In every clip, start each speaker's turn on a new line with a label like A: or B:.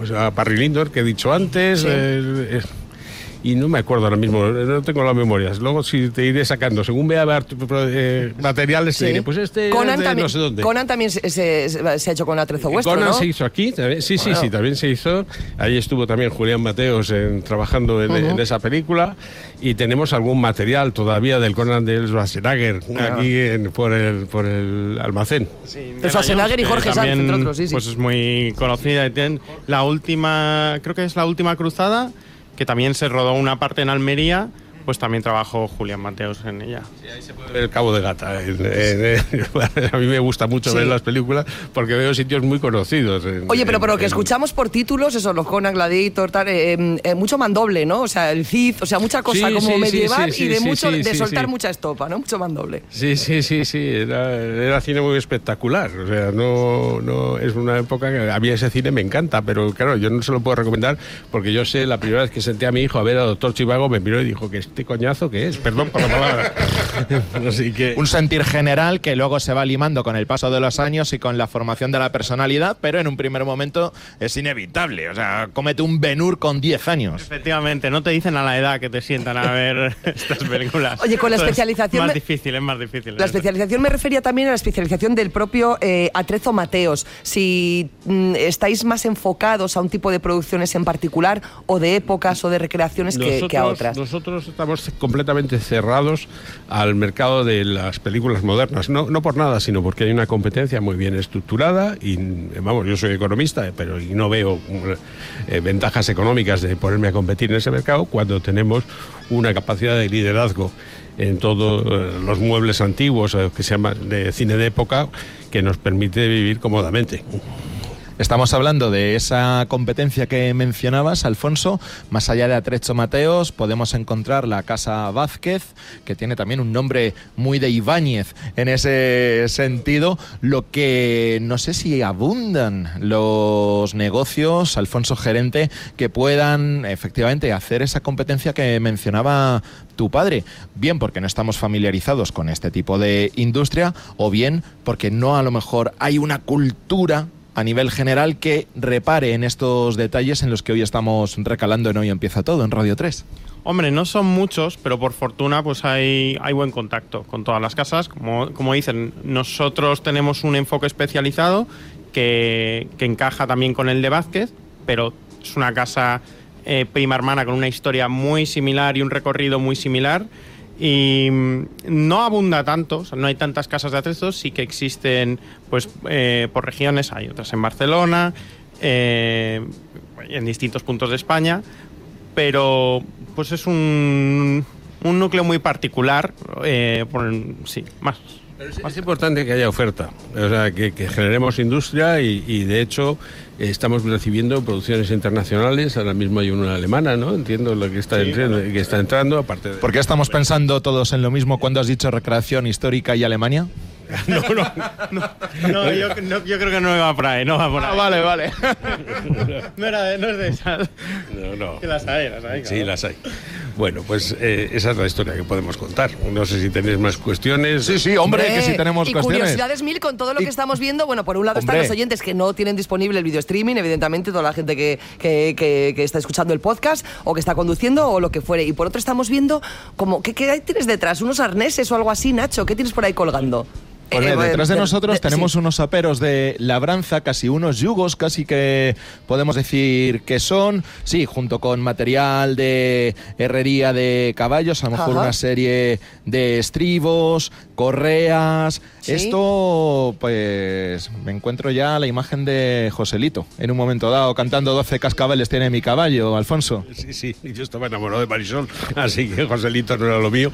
A: pues a Barry Lyndon, que he dicho antes. Sí. Y no me acuerdo ahora mismo, no tengo las memorias. Luego sí te iré sacando, según vea materiales, te diré, pues
B: Conan
A: de
B: también,
A: no sé dónde.
B: Conan también se ha hecho con Atrezo Vuestro,
A: Conan,
B: ¿no?
A: se hizo aquí, también, sí, también se hizo. Ahí estuvo también Julián Mateos trabajando en esa película. Y tenemos algún material todavía del Conan de Schwarzenegger aquí por el almacén.
C: Sí,
B: Schwarzenegger y Jorge Sanz, entre otros, sí.
C: Pues es muy conocida. La última, creo que es La Última Cruzada, que también se rodó una parte en Almería, pues también trabajó Julián Mateos en ella.
A: Sí, ahí se puede ver el Cabo de Gata. A mí me gusta mucho ver las películas porque veo sitios muy conocidos.
B: Oye, pero que escuchamos por títulos, eso, los Conan, Gladiator, tal, mucho mandoble, ¿no? O sea, el Cid, o sea, mucha cosa medieval y de soltar mucha estopa, ¿no? Mucho mandoble.
A: Sí. Era cine muy espectacular. O sea, no es una época que a mí ese cine me encanta, pero claro, yo no se lo puedo recomendar porque yo sé, la primera vez que senté a mi hijo a ver a Doctor Zhivago, me miró y dijo que este coñazo que es, perdón por la palabra. Así que...
D: Un sentir general que luego se va limando con el paso de los años y con la formación de la personalidad, pero en un primer momento es inevitable. O sea, cómete un Ben-Hur con 10 años.
C: Efectivamente, no te dicen a la edad que te sientan a ver estas películas.
B: Oye, con la especialización...
C: Es más difícil.
B: La especialización me refería también a la especialización del propio Atrezo Mateos. Si estáis más enfocados a un tipo de producciones en particular, o de épocas o de recreaciones que a otras.
A: Nosotros estamos completamente cerrados al mercado de las películas modernas, no por nada, sino porque hay una competencia muy bien estructurada y, vamos, yo soy economista, pero no veo ventajas económicas de ponerme a competir en ese mercado cuando tenemos una capacidad de liderazgo en todos los muebles antiguos que se llama de cine de época que nos permite vivir cómodamente.
D: Estamos hablando de esa competencia que mencionabas, Alfonso. Más allá de Atrezo Mateos, podemos encontrar la Casa Vázquez, que tiene también un nombre muy de Ibáñez en ese sentido. Lo que no sé si abundan los negocios, Alfonso gerente, que puedan efectivamente hacer esa competencia que mencionaba tu padre. Bien porque no estamos familiarizados con este tipo de industria, o bien porque no a lo mejor hay una cultura a nivel general que repare en estos detalles en los que hoy estamos recalando en Hoy Empieza Todo, en Radio 3.
C: Hombre, no son muchos, pero por fortuna pues hay buen contacto con todas las casas. Como dicen, nosotros tenemos un enfoque especializado que encaja también con el de Vázquez, pero es una casa prima hermana con una historia muy similar y un recorrido muy similar. Y no abunda tanto, o sea, no hay tantas casas de Atrezo, sí que existen pues por regiones, hay otras en Barcelona, en distintos puntos de España, pero pues es un núcleo muy particular, más.
A: Pero es importante que haya oferta, o sea, que generemos industria y de hecho estamos recibiendo producciones internacionales. Ahora mismo hay una alemana, ¿no? Entiendo lo que está entrando, aparte de...
D: ¿Por qué estamos pensando todos en lo mismo cuando has dicho recreación histórica y Alemania?
C: No, yo creo que no va por ahí,
D: Vale.
C: No es de esas.
A: No.
C: Que las hay.
A: Sí, claro. Las hay. Bueno, pues esa es la historia que podemos contar. No sé si tenéis más cuestiones.
D: Sí, hombre, que sí tenemos cuestiones.
B: Y curiosidades mil con todo lo que estamos viendo. Bueno, por un lado están los oyentes que no tienen disponible el video streaming, evidentemente, toda la gente que está escuchando el podcast o que está conduciendo o lo que fuere. Y por otro estamos viendo como, ¿qué tienes detrás? ¿Unos arneses o algo así, Nacho? ¿Qué tienes por ahí colgando?
D: Pues detrás de nosotros tenemos unos aperos de labranza, casi unos yugos, casi que podemos decir que son, sí, junto con material de herrería de caballos, a lo mejor una serie de estribos, correas. ¿Sí? Esto, pues, me encuentro ya la imagen de Joselito, en un momento dado, cantando 12 cascabeles tiene mi caballo, Alfonso.
A: Sí, yo estaba enamorado de Marisol, así que Joselito no era lo mío.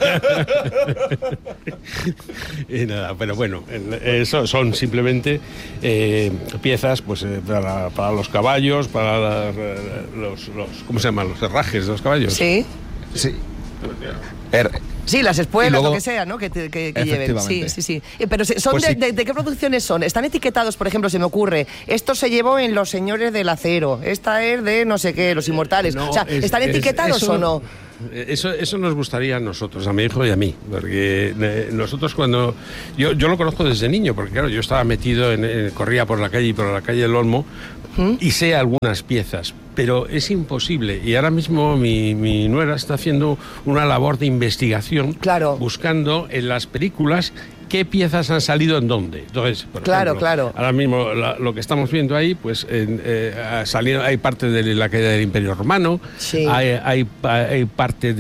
A: Y nada, pero bueno, eso son simplemente piezas pues para los caballos, para los ¿cómo se llaman? Los herrajes de los caballos.
B: Sí. Sí, las espuelas, luego, lo que sea, ¿no? Que lleven. Sí. Pero son pues ¿de qué producciones son? ¿Están etiquetados, por ejemplo, se me ocurre, esto se llevó en Los Señores del Acero, esta es de no sé qué, Los Inmortales? No, o sea, ¿están etiquetados o no?
A: Eso nos gustaría a nosotros, a mi hijo y a mí, porque nosotros cuando... Yo lo conozco desde niño, porque claro, yo estaba metido, corría por la calle del Olmo, y sé algunas piezas, pero es imposible. Y ahora mismo mi nuera está haciendo una labor de investigación, buscando en las películas qué piezas han salido en dónde. Entonces, por ejemplo, ahora mismo lo que estamos viendo ahí, pues hay parte de la caída del Imperio Romano, hay parte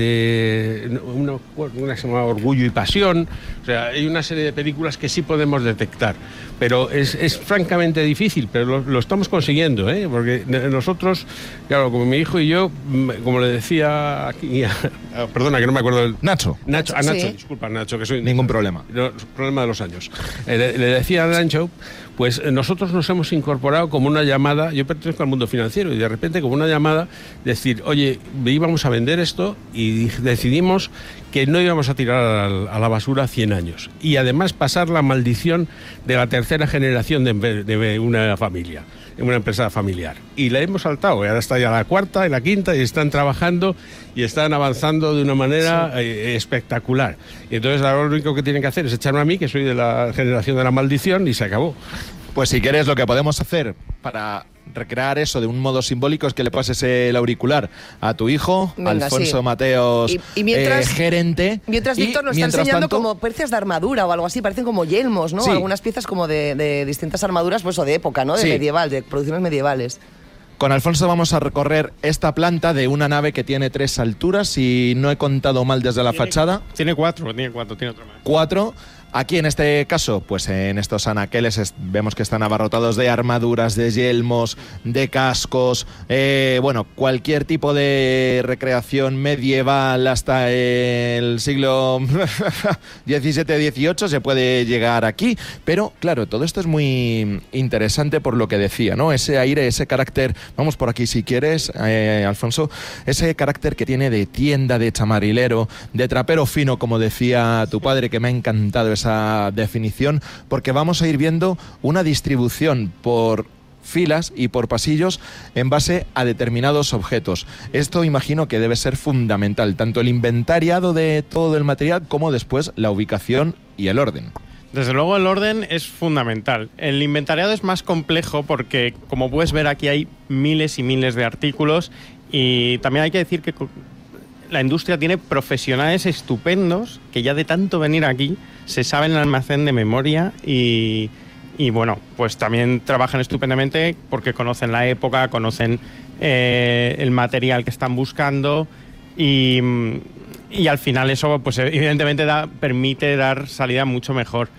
A: de una que se llama Orgullo y Pasión. O sea, hay una serie de películas que sí podemos detectar, pero es francamente difícil, pero lo estamos consiguiendo, porque nosotros, claro, como mi hijo y yo, como le decía aquí, perdona que no me acuerdo
D: Nacho,
A: disculpa Nacho, que soy...
D: Ningún problema.
A: Problema de los años. Le decía a Nacho, pues nosotros nos hemos incorporado como una llamada, yo pertenezco al mundo financiero, y de repente como una llamada, decir, oye, íbamos a vender esto y decidimos que no íbamos a tirar a la basura 100 años. Y además pasar la maldición de la tercera generación de una familia, de una empresa familiar. Y la hemos saltado, y ahora está ya la cuarta y la quinta, y están trabajando y están avanzando de una manera espectacular. Y entonces ahora lo único que tienen que hacer es echarme a mí, que soy de la generación de la maldición, y se acabó.
D: Pues si quieres, lo que podemos hacer para recrear eso de un modo simbólico es que le pases el auricular a tu hijo, Alfonso Mateos,
B: y mientras,
D: gerente.
B: Mientras Víctor nos está enseñando como piezas de armadura o algo así, parecen como yelmos, ¿no?
D: Sí.
B: Algunas piezas como de distintas armaduras, pues o de época, ¿no? De medieval, de producciones medievales.
D: Con Alfonso vamos a recorrer esta planta de una nave que tiene 3 alturas, si no he contado mal desde la fachada.
C: Tiene cuatro, tiene otro más.
D: 4. Aquí en este caso, pues en estos anaqueles vemos que están abarrotados de armaduras, de yelmos, de cascos, cualquier tipo de recreación medieval hasta el siglo XVII-XVIII se puede llegar aquí. Pero claro, todo esto es muy interesante por lo que decía, ¿no? Ese aire, ese carácter, vamos por aquí si quieres, Alfonso, ese carácter que tiene de tienda, de chamarilero, de trapero fino, como decía tu padre, que me ha encantado esa definición, porque vamos a ir viendo una distribución por filas y por pasillos en base a determinados objetos. Esto imagino que debe ser fundamental, tanto el inventariado de todo el material como después la ubicación y el orden.
C: Desde luego el orden es fundamental. El inventariado es más complejo porque, como puedes ver, aquí hay miles y miles de artículos, y también hay que decir que la industria tiene profesionales estupendos que ya de tanto venir aquí se saben el almacén de memoria y bueno, pues también trabajan estupendamente porque conocen la época, conocen el material que están buscando y al final eso pues evidentemente permite dar salida mucho mejor.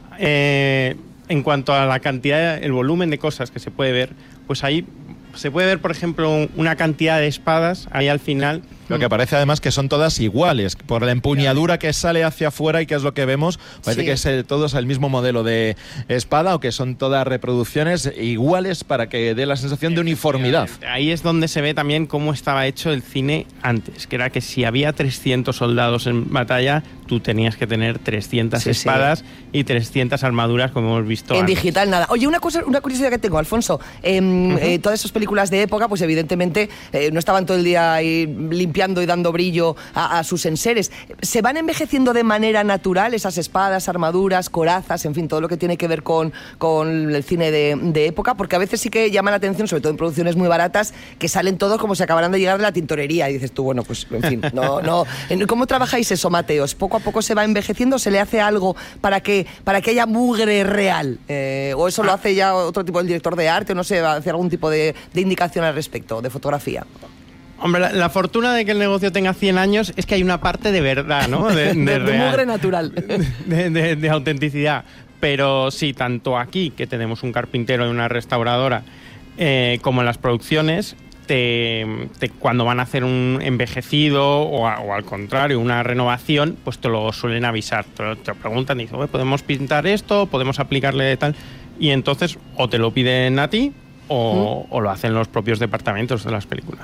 C: En cuanto a la cantidad, el volumen de cosas que se puede ver, pues ahí se puede ver, por ejemplo, una cantidad de espadas ahí al final.
D: Lo que parece además que son todas iguales, por la empuñadura que sale hacia afuera y que es lo que vemos, parece que es todos el mismo modelo de espada, o que son todas reproducciones iguales para que dé la sensación de uniformidad.
C: Ahí es donde se ve también cómo estaba hecho el cine antes, que era que si había 300 soldados en batalla, tú tenías que tener 300 espadas y 300 armaduras, como hemos visto
B: en
C: antes.
B: Digital nada. Oye, una curiosidad que tengo, Alfonso. Todas esas películas de época, pues evidentemente no estaban todo el día ahí limpiando y dando brillo a sus enseres. ¿Se van envejeciendo de manera natural esas espadas, armaduras, corazas, en fin, todo lo que tiene que ver con el cine de época? Porque a veces sí que llama la atención, sobre todo en producciones muy baratas, que salen todos como si acabaran de llegar de la tintorería. Y dices tú, bueno, pues en fin, no. ¿Cómo trabajáis eso, Mateos? ¿Poco a poco se va envejeciendo? ¿Se le hace algo para que haya mugre real? ¿O eso lo hace ya otro tipo, el director de arte, o no sé, hace algún tipo de indicación al respecto, de fotografía?
C: Hombre, la fortuna de que el negocio tenga 100 años es que hay una parte de verdad, ¿no? De
B: mugre natural.
C: De autenticidad. Pero sí, tanto aquí, que tenemos un carpintero y una restauradora, como en las producciones, cuando van a hacer un envejecido o al contrario, una renovación, pues te lo suelen avisar. Te preguntan y dicen, ¿podemos pintar esto? ¿Podemos aplicarle tal? Y entonces o te lo piden a ti o lo hacen los propios departamentos de las películas.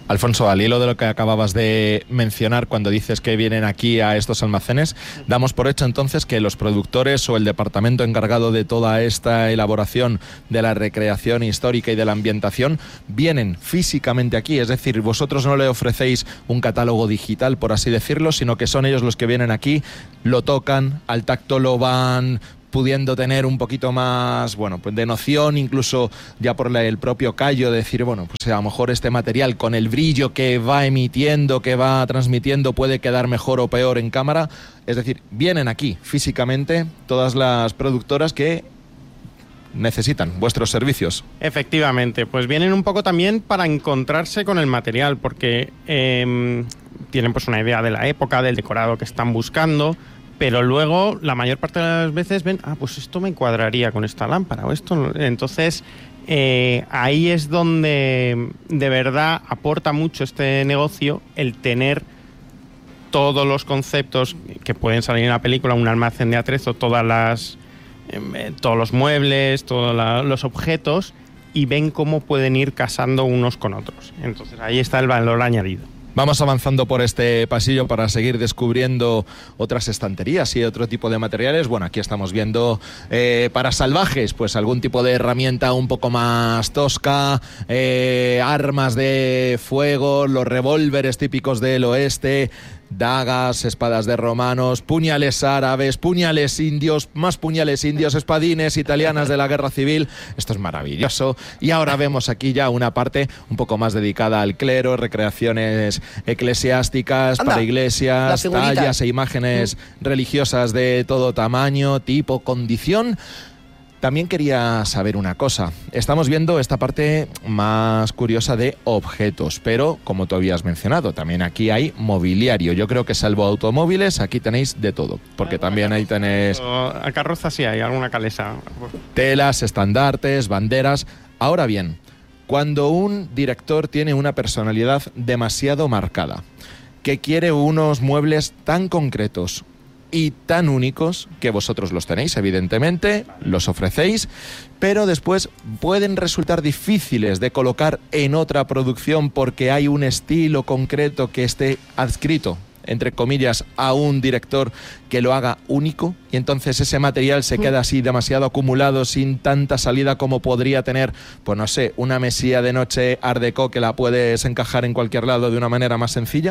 D: Alfonso, al hilo de lo que acababas de mencionar cuando dices que vienen aquí a estos almacenes, damos por hecho entonces que los productores o el departamento encargado de toda esta elaboración de la recreación histórica y de la ambientación vienen físicamente aquí, es decir, vosotros no le ofrecéis un catálogo digital, por así decirlo, sino que son ellos los que vienen aquí, lo tocan, al tacto lo van pudiendo tener un poquito más, bueno, pues de noción, incluso ya por el propio callo, de decir, bueno, pues a lo mejor este material con el brillo que va emitiendo, que va transmitiendo, puede quedar mejor o peor en cámara. Es decir, vienen aquí físicamente todas las productoras que necesitan vuestros servicios.
C: Efectivamente, pues vienen un poco también para encontrarse con el material, porque tienen pues una idea de la época, del decorado que están buscando, pero luego la mayor parte de las veces ven, pues esto me cuadraría con esta lámpara o esto no. Entonces ahí es donde de verdad aporta mucho este negocio el tener todos los conceptos que pueden salir en la película, un almacén de atrezo, todos los muebles, todos los objetos, y ven cómo pueden ir casando unos con otros. Entonces ahí está el valor añadido.
D: Vamos avanzando por este pasillo para seguir descubriendo otras estanterías y otro tipo de materiales. Bueno, aquí estamos viendo para salvajes, pues algún tipo de herramienta un poco más tosca, armas de fuego, los revólveres típicos del oeste, dagas, espadas de romanos, puñales árabes, puñales indios, más puñales indios, espadines italianas de la guerra civil. Esto es maravilloso. Y ahora vemos aquí ya una parte un poco más dedicada al clero, recreaciones eclesiásticas, para iglesias, tallas e imágenes religiosas de todo tamaño, tipo, condición. También quería saber una cosa. Estamos viendo esta parte más curiosa de objetos, pero como tú habías mencionado, también aquí hay mobiliario. Yo creo que salvo automóviles, aquí tenéis de todo, porque también ahí tenéis...
C: A carroza sí hay, alguna calesa.
D: Telas, estandartes, banderas. Ahora bien, cuando un director tiene una personalidad demasiado marcada, que quiere unos muebles tan concretos y tan únicos, que vosotros los tenéis, evidentemente, los ofrecéis, pero después pueden resultar difíciles de colocar en otra producción porque hay un estilo concreto que esté adscrito, entre comillas, a un director que lo haga único, y entonces ese material se queda así demasiado acumulado, sin tanta salida como podría tener, pues no sé, una mesilla de noche Art Deco que la puedes encajar en cualquier lado de una manera más sencilla.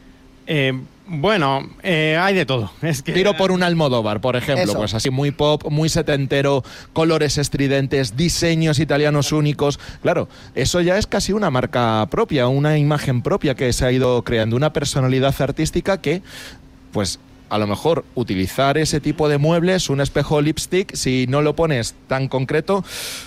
C: Bueno, hay de todo. Es que...
D: Tiro por un Almodóvar, por ejemplo. Eso. Pues así muy pop, muy setentero, colores estridentes, diseños italianos únicos. Claro, eso ya es casi una marca propia, una imagen propia que se ha ido creando, una personalidad artística que, pues, a lo mejor utilizar ese tipo de muebles, un espejo lipstick, si no lo pones tan concreto,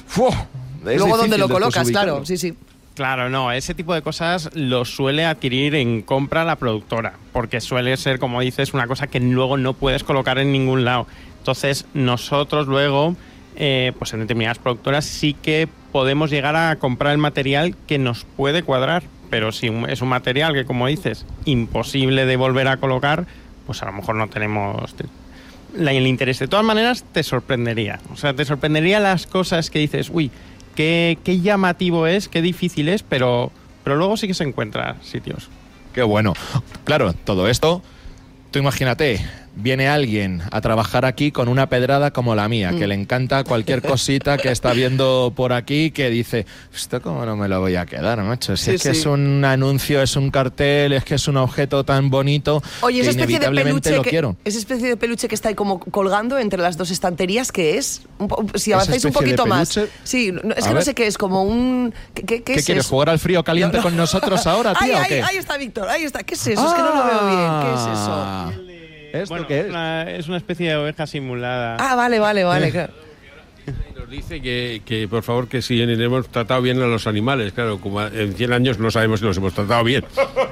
B: luego donde lo colocas, claro, sí, sí.
C: Claro, no, ese tipo de cosas lo suele adquirir en compra la productora, porque suele ser, como dices, una cosa que luego no puedes colocar en ningún lado. Entonces, nosotros luego, pues en determinadas productoras sí que podemos llegar a comprar el material que nos puede cuadrar, pero si es un material que, como dices, imposible de volver a colocar, pues a lo mejor no tenemos el interés. De todas maneras, te sorprendería. O sea, te sorprendería las cosas que dices, uy, qué llamativo es, qué difícil es, pero luego sí que se encuentra sitios.
D: Qué bueno. Claro, todo esto, tú imagínate, viene alguien a trabajar aquí con una pedrada como la mía, que le encanta cualquier cosita que está viendo por aquí, que dice, esto cómo no me lo voy a quedar, macho, si es que es un anuncio, es un cartel, es que es un objeto tan bonito.
B: Oye,
D: que
B: esa especie
D: inevitablemente
B: de
D: lo
B: peluche
D: quiero.
B: Esa especie de peluche que está ahí como colgando entre las dos estanterías, ¿qué es? Si avanzáis un poquito más. Sí, es que no sé qué es, como un... ¿Qué es
D: quieres,
B: eso?
D: jugar al frío caliente con nosotros ahora, tío?
B: Ahí está, Víctor, ahí está. ¿Qué es eso? Es que no lo veo bien. ¿Qué es eso?
D: ¿Esto
C: bueno,
D: qué es?
C: Es una especie de oveja simulada.
B: Vale, claro.
A: Nos dice que por favor, que si hemos tratado bien a los animales. Claro, como en 100 años no sabemos si los hemos tratado bien.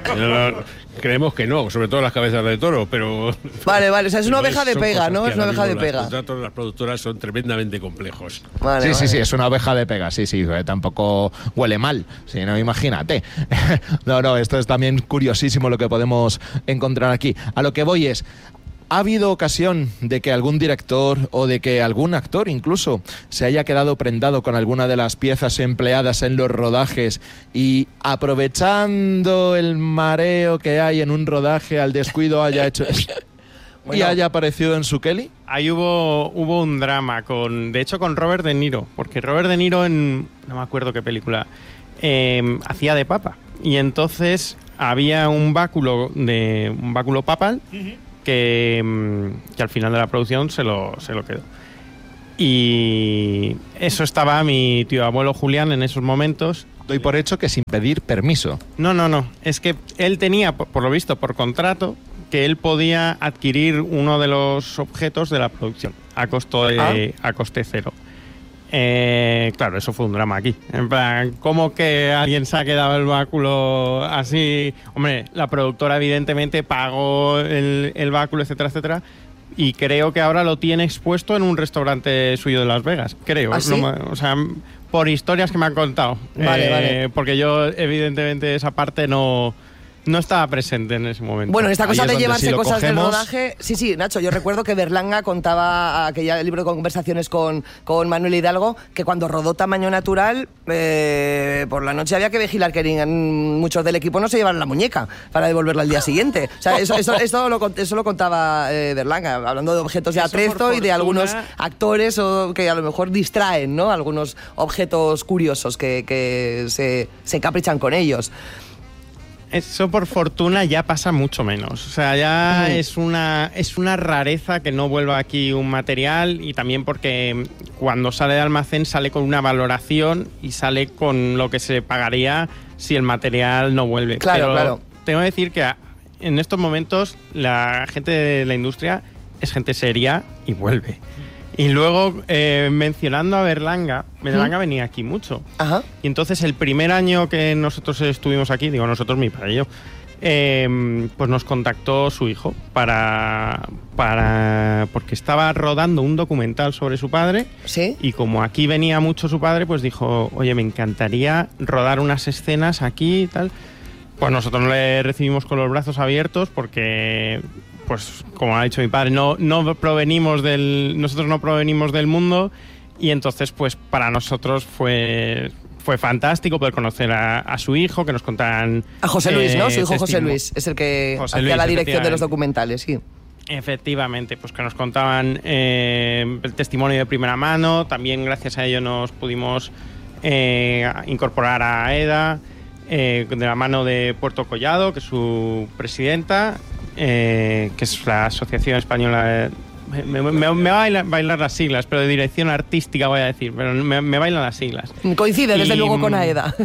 A: Creemos que no, sobre todo las cabezas de toro, pero...
B: Vale, o sea, es una oveja de pega, ¿no? Es una oveja de pega.
A: Los contratos de las productoras son tremendamente complejos.
D: Sí, es una oveja de pega, sí, tampoco huele mal, si no, imagínate. No, esto es también curiosísimo lo que podemos encontrar aquí. A lo que voy es... ¿Ha habido ocasión de que algún director o de que algún actor incluso se haya quedado prendado con alguna de las piezas empleadas en los rodajes y aprovechando el mareo que hay en un rodaje al descuido haya hecho y haya aparecido en su Kelly?
C: Ahí hubo un drama, de hecho con Robert De Niro, porque Robert De Niro no me acuerdo qué película, hacía de papa. Y entonces había un báculo papal que al final de la producción se lo quedó. Y eso estaba mi tío abuelo Julián en esos momentos.
D: Doy por hecho que sin pedir permiso.
C: No. Es que él tenía, por lo visto, por contrato, que él podía adquirir uno de los objetos de la producción a coste cero. Claro, eso fue un drama aquí. En plan, ¿cómo que alguien se ha quedado el báculo así? Hombre, la productora evidentemente pagó el báculo, etcétera, etcétera. Y creo que ahora lo tiene expuesto en un restaurante suyo de Las Vegas. Creo.
B: ¿Ah, sí?
C: O sea, por historias que me han contado.
B: Vale.
C: Porque yo, evidentemente, esa parte no estaba presente en ese momento.
B: Bueno, esta cosa de llevarse cosas del
D: cogemos...
B: rodaje... Sí, Nacho, yo recuerdo que Berlanga contaba aquella libro de conversaciones con Manuel Hidalgo, que cuando rodó Tamaño Natural, por la noche había que vigilar que muchos del equipo no se llevaran la muñeca para devolverla al día siguiente. O sea, eso lo contaba Berlanga, hablando de objetos de atrezo y de algunos actores que a lo mejor distraen, ¿no? Algunos objetos curiosos que se caprichan con ellos.
C: Eso por fortuna ya pasa mucho menos. O sea, ya es una rareza que no vuelva aquí un material, y también porque cuando sale de almacén sale con una valoración y sale con lo que se pagaría si el material no vuelve.
B: Claro.
C: Tengo que decir que en estos momentos la gente de la industria es gente seria y vuelve. Y luego, mencionando a Berlanga venía aquí mucho.
B: Ajá.
C: Y entonces el primer año que nosotros estuvimos aquí, digo nosotros, mi padre y yo, pues nos contactó su hijo porque estaba rodando un documental sobre su padre.
B: ¿Sí?
C: Y como aquí venía mucho su padre, pues dijo, oye, me encantaría rodar unas escenas aquí y tal. Pues nosotros le recibimos con los brazos abiertos porque... Pues como ha dicho mi padre, nosotros no provenimos del mundo, y entonces pues para nosotros fue fantástico poder conocer a su hijo, que nos contaran...
B: A José Luis, ¿no? Su hijo José Luis es el que hacía la dirección de los documentales, sí.
C: Efectivamente, pues que nos contaban el testimonio de primera mano. También gracias a ello nos pudimos incorporar a EDA, de la mano de Puerto Collado, que es su presidenta, que es la Asociación Española me va a bailar las siglas, pero de dirección artística voy a decir, pero me bailan las siglas.
B: Coincide desde luego con AEDA.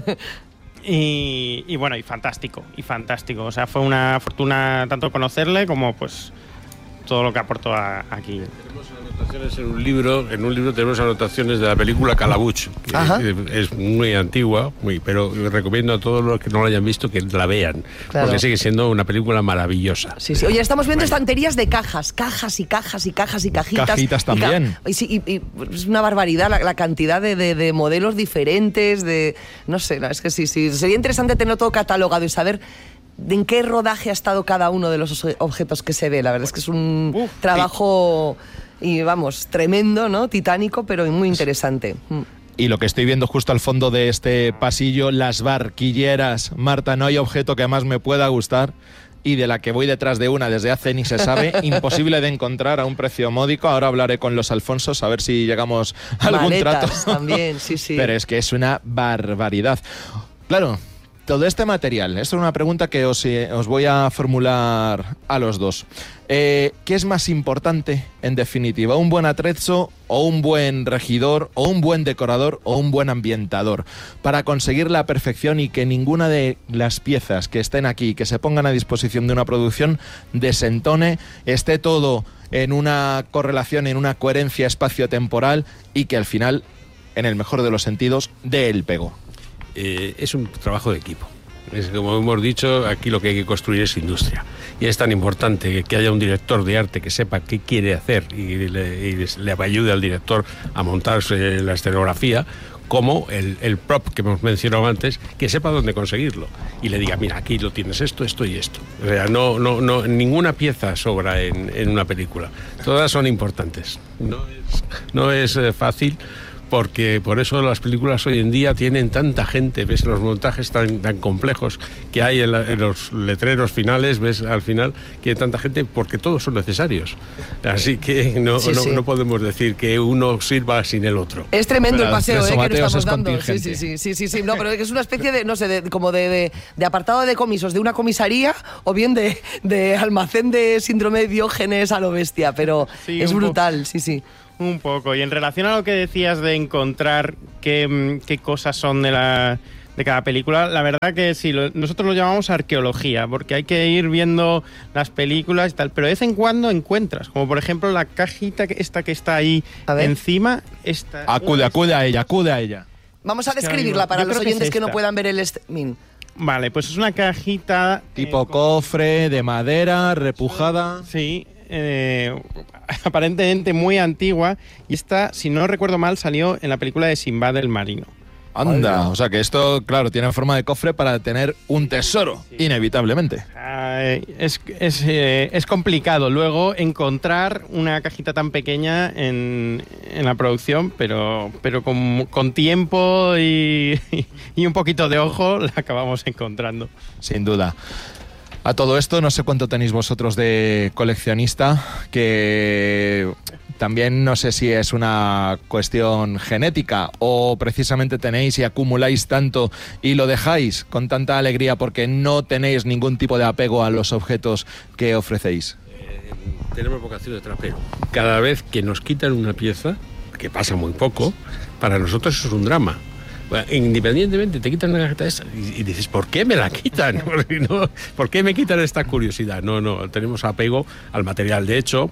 C: Y bueno, y fantástico. O sea, fue una fortuna tanto conocerle como pues todo lo que aportó aquí.
A: Tenemos anotaciones en un libro tenemos anotaciones de la película Calabuch, que es muy antigua, pero recomiendo a todos los que no la hayan visto que la vean, claro, porque sigue siendo una película maravillosa.
B: Sí. Oye, estamos viendo estanterías de cajas y cajitas.
D: Cajitas también.
B: Y es una barbaridad la cantidad de modelos diferentes, no sé, es que sí, sería interesante tener todo catalogado y saber en qué rodaje ha estado cada uno de los objetos que se ve. La verdad es que es un trabajo, y vamos, tremendo, ¿no? Titánico, pero muy interesante.
D: Y lo que estoy viendo justo al fondo de este pasillo, las barquilleras. Marta, no hay objeto que más me pueda gustar y de la que voy detrás de una desde hace ni se sabe, imposible de encontrar a un precio módico. Ahora hablaré con los Alfonsos a ver si llegamos a algún trato.
B: También, sí.
D: Pero es que es una barbaridad. Claro, todo este material, esto es una pregunta que os voy a formular a los dos. ¿Qué es más importante, en definitiva? ¿Un buen atrezzo o un buen regidor o un buen decorador o un buen ambientador? Para conseguir la perfección y que ninguna de las piezas que estén aquí, que se pongan a disposición de una producción, desentone, esté todo en una correlación, en una coherencia espacio-temporal y que al final, en el mejor de los sentidos, dé el pego.
A: Es un trabajo de equipo. Como hemos dicho, aquí lo que hay que construir es industria. Y es tan importante que haya un director de arte que sepa qué quiere hacer y le ayude al director a montar la escenografía, como el prop que hemos mencionado antes, que sepa dónde conseguirlo y le diga, mira, aquí lo tienes esto y esto. O sea, no ninguna pieza sobra en una película. Todas son importantes. No es fácil, porque por eso las películas hoy en día tienen tanta gente, ves los montajes tan complejos que hay en los letreros finales, ves al final que hay tanta gente, porque todos son necesarios. Así que no podemos decir que uno sirva sin el otro.
B: Es tremendo el paseo que nos estamos dando.
D: Sí.
B: No, pero es una especie de, no sé, como de apartado de decomisos de una comisaría o bien de almacén de síndrome de Diógenes a lo bestia, pero sí, es brutal, sí.
C: Un poco. Y en relación a lo que decías de encontrar qué cosas son de cada película, la verdad que sí, nosotros lo llamamos arqueología, porque hay que ir viendo las películas y tal, pero de vez en cuando encuentras, como por ejemplo la cajita que está ahí encima.
D: Acude a ella.
B: Vamos a describirla para los oyentes que no puedan ver el streaming.
C: Vale, pues es una cajita...
D: tipo cofre, de madera, repujada...
C: Sí, aparentemente muy antigua, y esta, si no recuerdo mal, salió en la película de Sinbad el marino.
D: Anda, o sea que esto, claro, tiene forma de cofre para tener un tesoro, inevitablemente.
C: Es complicado luego encontrar una cajita tan pequeña en la producción, pero con tiempo y un poquito de ojo la acabamos encontrando.
D: Sin duda. A todo esto, no sé cuánto tenéis vosotros de coleccionista, que también no sé si es una cuestión genética o precisamente tenéis y acumuláis tanto y lo dejáis con tanta alegría porque no tenéis ningún tipo de apego a los objetos que ofrecéis.
A: Tenemos vocación de trapero. Cada vez que nos quitan una pieza, que pasa muy poco, para nosotros eso es un drama. Bueno, independientemente, te quitan una cajita esa y dices, ¿por qué me la quitan? ¿Por qué me quitan esta curiosidad? No, tenemos apego al material. De hecho,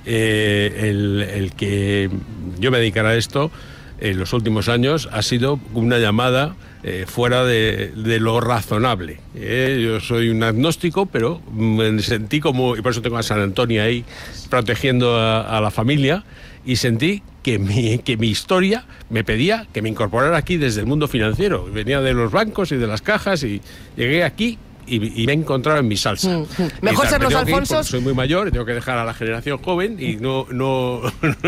A: el que yo me dedicara a esto en los últimos años ha sido una llamada fuera de lo razonable. Yo soy un agnóstico, pero me sentí como, y por eso tengo a San Antonio ahí protegiendo a la familia, y sentí que mi historia me pedía que me incorporara aquí desde el mundo financiero. Venía de los bancos y de las cajas y llegué aquí y me he encontrado en mi salsa.
B: Mejor ser los Alfonsos.
A: Soy muy mayor y tengo que dejar a la generación joven y no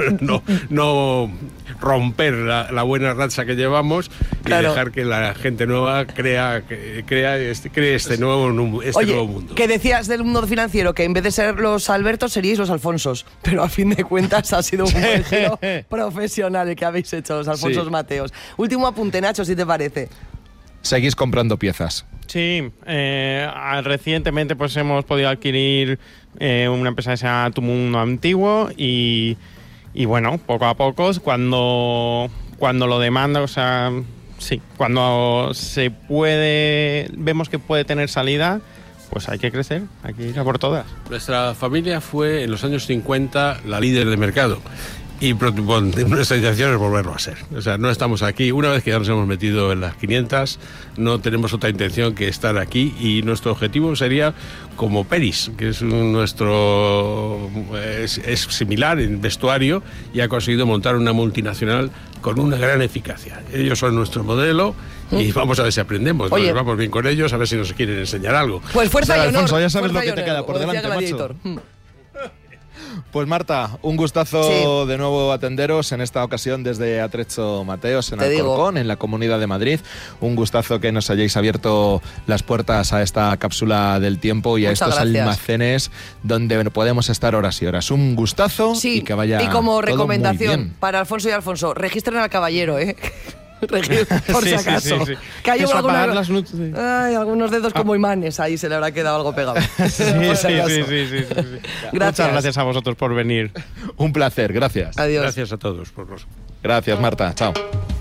A: romper la buena racha que llevamos y dejar que la gente nueva cree este nuevo mundo.
B: Que decías del mundo financiero que en vez de ser los Albertos seríais los Alfonsos, pero a fin de cuentas ha sido un buen giro profesional el que habéis hecho, los Alfonsos Mateos. Último apunte, Nacho, si te parece.
D: Seguís comprando piezas.
C: Sí, recientemente pues hemos podido adquirir una empresa que se llama Tu Mundo Antiguo y bueno, poco a poco, cuando lo demanda, o sea, sí, cuando vemos que puede tener salida, pues hay que crecer, hay que ir a por todas.
A: Nuestra familia fue en los años 50 la líder de mercado. Y nuestra intención es volverlo a ser. O sea, no estamos aquí. Una vez que ya nos hemos metido en las 500, no tenemos otra intención que estar aquí. Y nuestro objetivo sería como Peris, que es es similar en vestuario y ha conseguido montar una multinacional con una gran eficacia. Ellos son nuestro modelo y vamos a ver si aprendemos. Nos vamos bien con ellos, a ver si nos quieren enseñar algo.
B: Pues fuerza y honor.
D: Alfonso, ya sabes lo que te queda por delante, macho. Pues Marta, un gustazo de nuevo atenderos en esta ocasión desde Atrecho Mateos en Alcorcón, en la Comunidad de Madrid. Un gustazo que nos hayáis abierto las puertas a esta cápsula del tiempo y a estos almacenes donde podemos estar horas y horas. Un gustazo y que vaya todo muy bien.
B: Y como recomendación para Alfonso y Alfonso, registren al caballero, por si acaso.
C: Sí.
B: Que hay algunos dedos como imanes, ahí se le habrá quedado algo pegado.
C: Sí. Muchas gracias a vosotros por venir.
D: Un placer, gracias.
B: Adiós.
A: Gracias a todos.
D: Gracias, Marta. Chao.